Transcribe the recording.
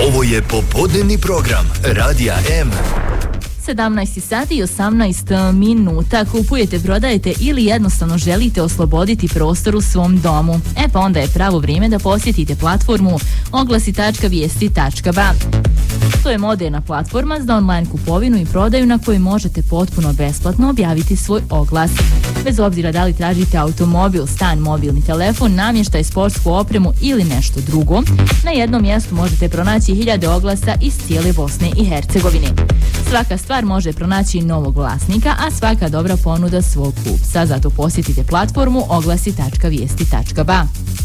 Ovo je popodnevni program Radija M. 17 sati i 18 minuta. Kupujete, prodajete ili jednostavno želite osloboditi prostor u svom domu. Pa onda je pravo vrijeme da posjetite platformu oglasi.vijesti.ba. To je moderna platforma za online kupovinu i prodaju na kojoj možete potpuno besplatno objaviti svoj oglas. Bez obzira da li tražite automobil, stan, mobilni telefon, namještaj, sportsku opremu ili nešto drugo, na jednom mjestu možete pronaći hiljade oglasa iz cijele Bosne i Hercegovine. Svaka stvar može pronaći novog vlasnika, a svaka dobra ponuda svog kupca. Zato posjetite platformu oglasi.vijesti.ba.